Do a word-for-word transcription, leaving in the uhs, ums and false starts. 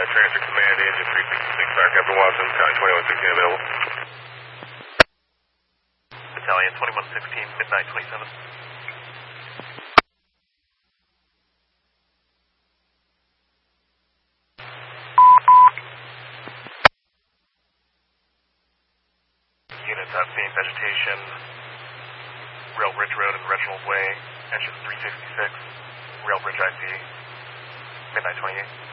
Transit Command, Engine three sixty-six, Fire Captain Watson, Battalion twenty-one sixteen available. Battalion twenty-one sixteen, midnight twenty-seven. Units have seen vegetation, Rail Ridge Road and Reginald Way, engine three sixty-six, Rail Bridge I C, midnight twenty-eight.